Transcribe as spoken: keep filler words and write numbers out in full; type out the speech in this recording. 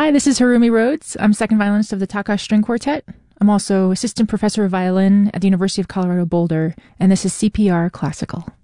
Hi, this is Harumi Rhodes. I'm second violinist of the Takash String Quartet. I'm also assistant professor of violin at the University of Colorado Boulder, and this is C P R Classical.